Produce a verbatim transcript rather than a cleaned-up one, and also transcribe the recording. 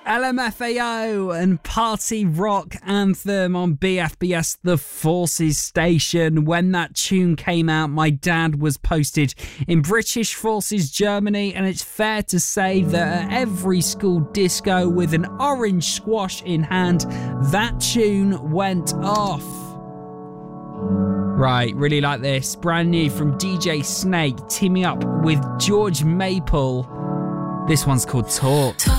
L M F A O and Party Rock Anthem on B F B S The Forces station. When that tune came out, my dad was posted in British Forces Germany, and it's fair to say that at every school disco with an orange squash in hand, that tune went off. Right, really like this. Brand new from D J Snake, teaming up with George Maple. This one's called Talk.